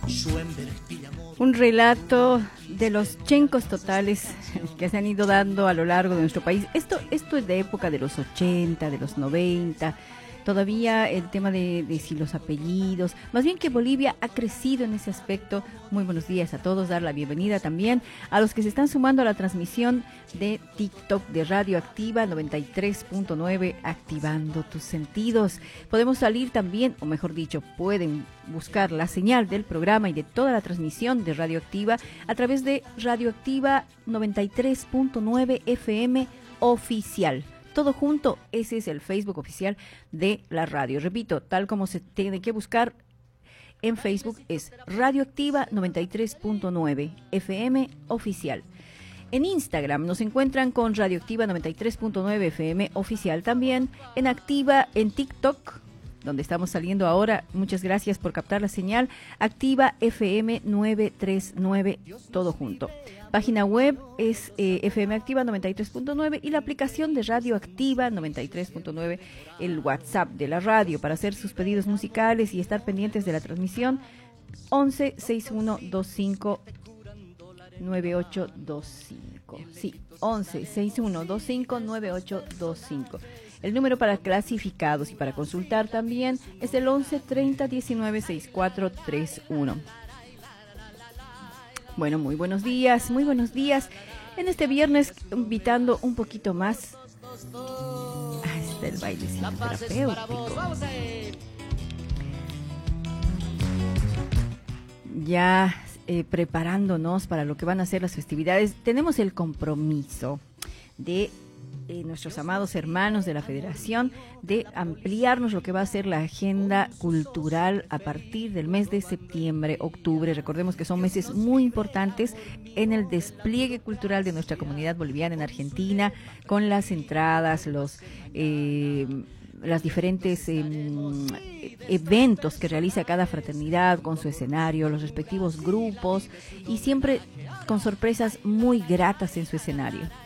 Un relato de los chencos totales que se han ido dando a lo largo de nuestro país. Esto es de época de los 80, de los 90. Todavía el tema de si los apellidos, más bien que Bolivia ha crecido en ese aspecto. Muy buenos días a todos, dar la bienvenida también a los que se están sumando a la transmisión de TikTok de Radioactiva 93.9, activando tus sentidos. Podemos salir también, o mejor dicho, pueden buscar la señal del programa y de toda la transmisión de Radioactiva a través de Radioactiva 93.9 FM oficial. Todo junto, ese es el Facebook oficial de la radio. Repito, tal como se tiene que buscar en Facebook, es Radioactiva 93.9 FM oficial. En Instagram nos encuentran con Radioactiva 93.9 FM oficial. También en Activa, en TikTok, donde estamos saliendo ahora. Muchas gracias por captar la señal. Activa FM 939, todo junto. Página web es FM Activa 93.9 y la aplicación de Radioactiva 93.9, el WhatsApp de la radio para hacer sus pedidos musicales y estar pendientes de la transmisión. 11 61 25 9825. Sí, 11 61 25 9825. El número para clasificados y para consultar también es el 11 30 19 64 31. Bueno, muy buenos días, muy buenos días. En este viernes, invitando un poquito más hasta el bailecito terapéutico. Ya preparándonos para lo que van a ser las festividades, tenemos el compromiso de nuestros amados hermanos de la Federación de ampliarnos lo que va a ser la agenda cultural a partir del mes de septiembre, octubre. Recordemos que son meses muy importantes en el despliegue cultural de nuestra comunidad boliviana en Argentina, con las entradas, las diferentes eventos que realiza cada fraternidad con su escenario, los respectivos grupos y siempre con sorpresas muy gratas en su escenario.